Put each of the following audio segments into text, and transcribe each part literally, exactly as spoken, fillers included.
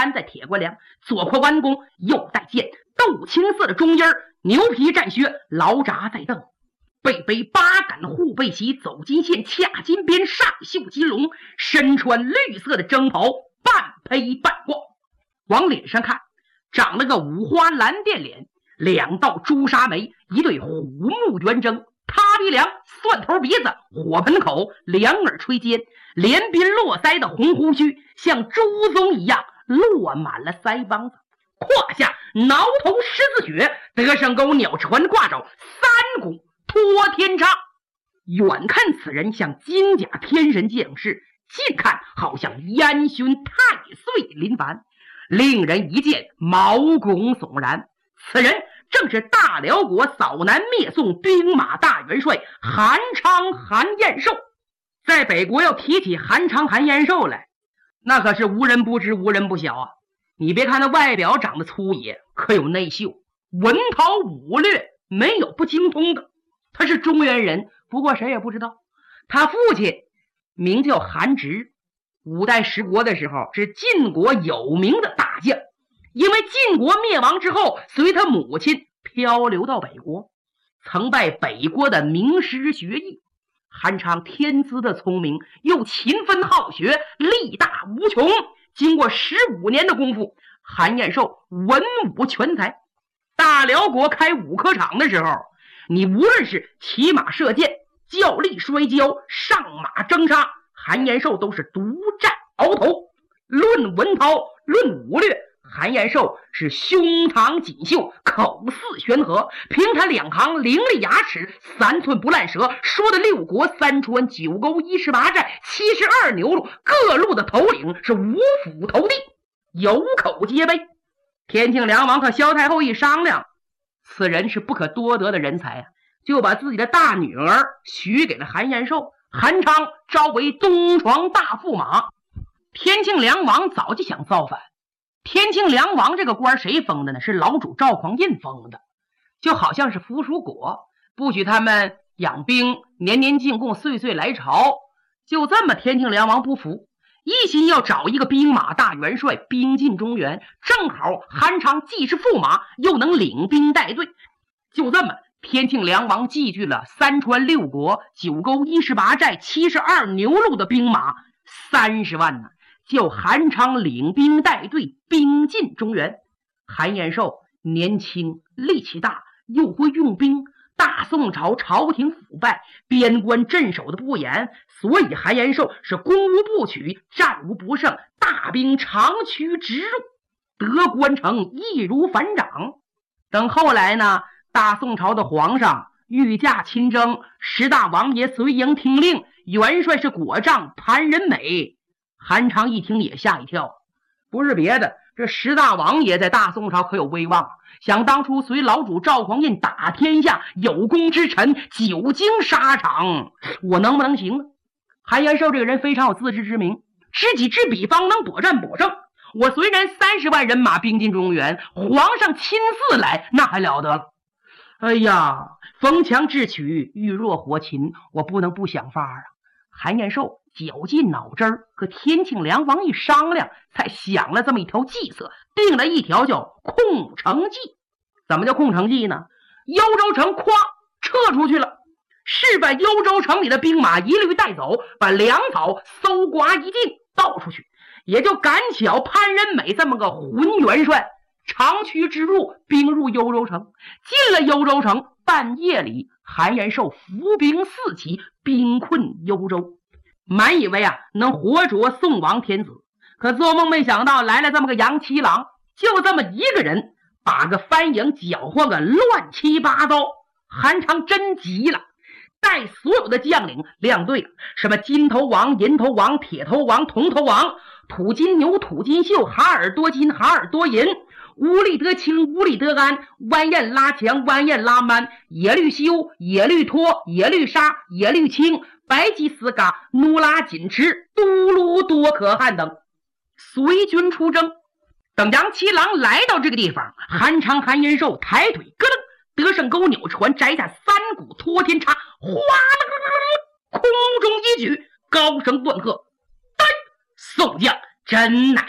站在铁棺梁，左挎弯弓，右带剑，豆青色的中衣儿，牛皮战靴，劳扎在蹬，背背八杆护背旗，走金线，掐金边，上绣金龙，身穿绿色的征袍，半披半挂。往脸上看，长了个五花蓝靛脸，两道朱砂眉，一对虎目圆睁，塌鼻梁，蒜头鼻子，火盆口，两耳垂肩，连鬓络腮的红胡须像朱棕一样落满了腮帮子，胯下挠头十字穴，得胜钩鸟船挂着三股托天叉。远看此人像金甲天神降世，近看好像烟熏太岁临凡，令人一见毛骨悚然。此人正是大辽国扫南灭宋兵马大元帅韩昌韩彦寿。在北国要提起韩昌韩彦寿来，那可是无人不知无人不晓啊。你别看他外表长得粗野，可有内秀，文韬武略没有不精通的。他是中原人，不过谁也不知道。他父亲名叫韩直，五代十国的时候是晋国有名的大将，因为晋国灭亡之后，随他母亲漂流到北国，曾拜北国的名师学艺。韩昌天资的聪明，又勤奋好学，力大无穷。经过十五年的功夫，韩彦寿文武全才。大辽国开武科场的时候，你无论是骑马射箭、较力摔跤、上马征杀，韩彦寿都是独占鳌头。论文韬，论武略，韩彦寿是胸膛锦绣，口似悬河，凭他两行伶俐牙齿，三寸不烂舌，说的六国三川九沟一十八寨七十二牛路，各路的头领是五府投地，有口皆碑。天庆梁王和萧太后一商量，此人是不可多得的人才啊，就把自己的大女儿许给了韩彦寿。韩昌招为东床大驸马。天庆梁王早就想造反。天庆梁王这个官谁封的呢？是老主赵匡胤封的，就好像是附属国，不许他们养兵，年年进贡，岁岁来朝。就这么，天庆梁王不服，一心要找一个兵马大元帅，兵进中原。正好韩昌既是驸马，又能领兵带队。就这么，天庆梁王集聚了三川六国、九沟一十八寨、七十二牛路的兵马三十万呢，叫韩昌领兵带队，兵进中原。韩彦寿年轻力气大，又会用兵。大宋朝朝廷腐败，边关镇守的不严，所以韩彦寿是攻无不取，战无不胜，大兵长驱直入，得关城易如反掌。等后来呢，大宋朝的皇上御驾亲征，十大王爷随营听令，元帅是果丈潘仁美。韩昌一听也吓一跳，不是别的，这十大王爷在大宋朝可有威望，想当初随老主赵匡胤打天下，有功之臣久经沙场，我能不能行呢？韩彦寿这个人非常有自知之明，知己知彼方能搏战搏胜。我虽然三十万人马兵进中原，皇上亲自来，那还了得了。哎呀，逢强智取，遇弱火擒，我不能不想法啊。韩彦寿绞尽脑汁儿，和天庆梁王一商量，才想了这么一条计策，定了一条叫空城计。怎么叫空城计呢？幽州城咵撤出去了，是把幽州城里的兵马一律带走，把粮草搜刮一尽倒出去，也就赶巧潘仁美这么个混元帅长驱直入，兵入幽州城。进了幽州城，半夜里韩彦寿伏兵四起，兵困幽州。满以为啊能活捉宋王天子，可做梦没想到来了这么个杨七郎，就这么一个人把个番营搅和个乱七八糟。韩昌真急了，带所有的将领亮队了，什么金头王、银头王、铁头王、铜头王、土金牛、土金秀、哈尔多金、哈尔多银、乌力德清、乌力德安、弯燕拉强、弯燕拉曼、野绿修、野绿托、野绿沙、野绿清、白吉斯嘎、努拉锦池、都鲁多可汗等随军出征。等杨七郎来到这个地方，韩昌韩延寿抬腿咯噔，得胜钩扭船，摘下三股托天叉，哗啦，空中一举，高声断喝：“对，宋将真乃大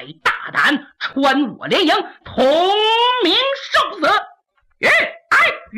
大胆穿我连营，同名受死！吁哎吁！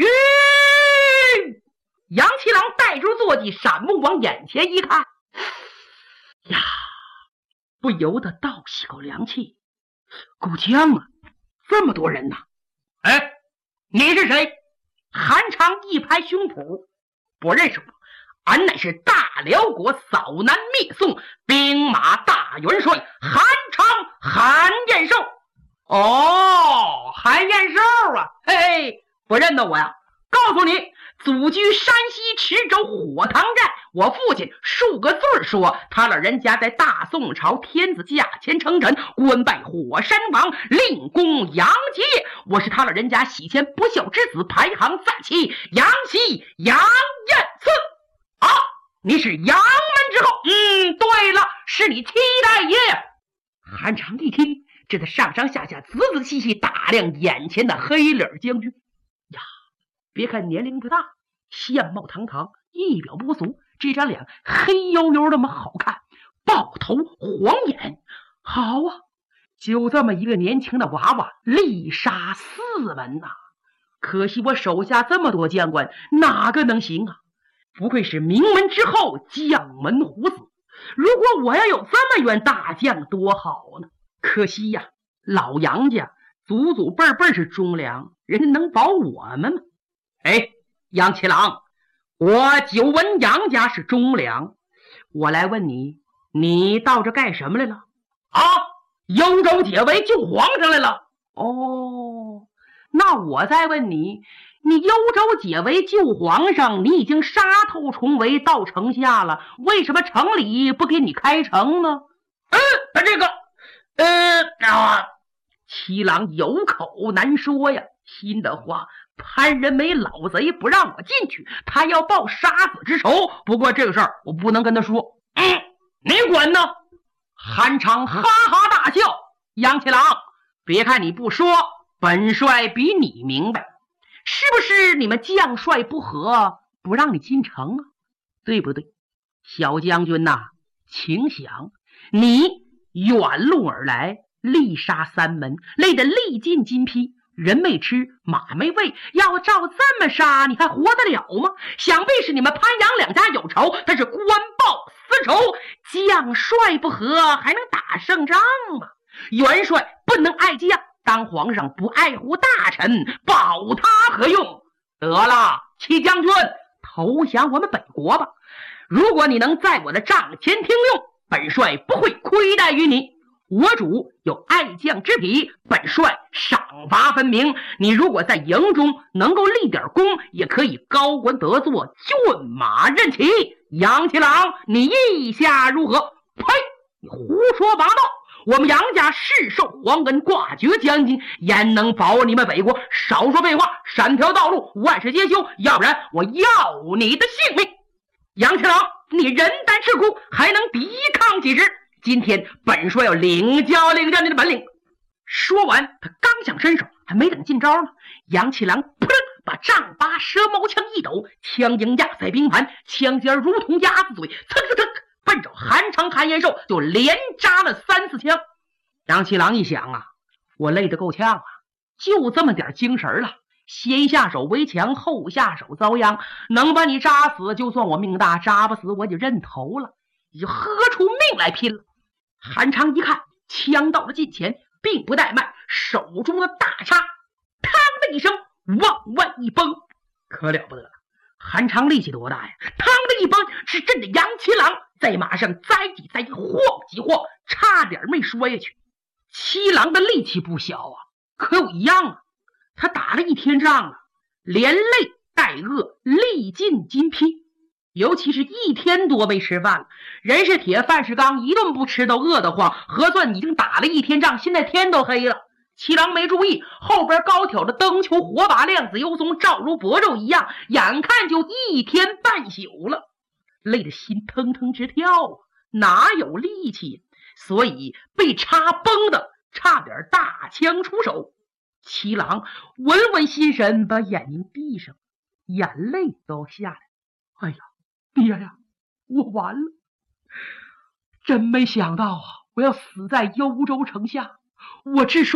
杨七郎带住坐骑，闪目往眼前一看，呀，不由得倒吸口凉气。够呛啊，这么多人呐！哎，你是谁？韩昌一拍胸脯，不认识我，俺乃是大辽国扫南灭宋兵马大元帅韩昌韩彦寿。哦，韩彦寿啊，嘿嘿，不认得我呀？告诉你，祖居山西池州火塘寨，我父亲数个字说，他老人家在大宋朝天子驾前称臣，官拜火山王，令公杨吉。我是他老人家喜前不孝之子，排行在其杨喜杨彦次。啊，你是杨门之后？嗯，对了，是你七代爷。韩昌一听，这才上上下下仔仔细细打量眼前的黑脸将军。呀，别看年龄不大，相貌堂堂，一表不俗，这张脸黑黝黝那么好看，豹头黄眼，好啊，就这么一个年轻的娃娃，力杀四门呐、啊！可惜我手下这么多将官，哪个能行啊？不愧是名门之后，将门虎子。如果我要有这么员大将，多好呢！可惜呀，老杨家祖祖辈辈是忠良，人家能保我们吗？哎，杨七郎，我久闻杨家是忠良，我来问你，你到这干什么来了？啊，幽州解围救皇上来了。哦，那我再问你，你幽州解围救皇上，你已经杀透重围到城下了，为什么城里不给你开城呢？嗯，他这个呃啊，七郎有口难说呀，心的话，潘仁美老贼不让我进去，他要报杀子之仇，不过这个事儿我不能跟他说。嗯，你管呢？韩昌哈哈大笑，杨七郎，别看你不说，本帅比你明白，是不是你们将帅不和，不让你进城啊？对不对？小将军呐、啊，请想，你远路而来，力杀三门，累得力尽筋疲，人没吃，马没喂，要照这么杀，你还活得了吗？想必是你们潘杨两家有仇，但是官报私仇，将帅不和，还能打胜仗吗？元帅不能爱将，当皇上不爱护大臣，保他何用？得了，戚将军，投降我们北国吧。如果你能在我的帐前听用，本帅不会亏待于你。我主有爱将之癖，本帅赏罚分明。你如果在营中能够立点功，也可以高官得坐，骏马任骑。杨七郎，你意下如何？呸！你胡说八道！我们杨家世受皇恩，挂爵将军，焉能保你们北国？少说废话，闪条道路，万事皆休，要不然我要你的性命！杨七郎，你人单势孤，还能抵抗几时？今天本帅要领教领教你的本领。说完，他刚想伸手，还没等进招呢，杨七郎扑棱把丈八蛇矛枪一抖，枪缨压在冰盘，枪尖如同鸭子嘴，蹭蹭蹭，奔着韩昌韩延寿就连扎了三四枪。杨七郎一想啊，我累得够呛啊，就这么点精神了，先下手为强，后下手遭殃，能把你扎死就算我命大，扎不死我就认头了，你就喝出命来拼了。韩昌一看枪到了近前，并不怠慢，手中的大叉嘡的一声往外一崩，可了不得了。韩昌力气多大呀？嘡的一崩，是震得杨七郎在马上栽几栽，晃几晃，差点没摔下去。七郎的力气不小啊，可有一样啊，他打了一天仗了，连累带饿，力尽筋疲，尤其是一天多没吃饭了，人是铁，饭是钢，一顿不吃都饿得慌，核算已经打了一天仗，现在天都黑了。七郎没注意，后边高挑的灯球火把亮子幽松，照如薄肉一样，眼看就一天半宿了，累得心腾腾直跳啊，哪有力气？所以被插崩的差点大枪出手。七郎稳稳心神，把眼睛闭上，眼泪都要下来。哎呀，爹呀，我完了！真没想到啊，我要死在幽州城下。 我只说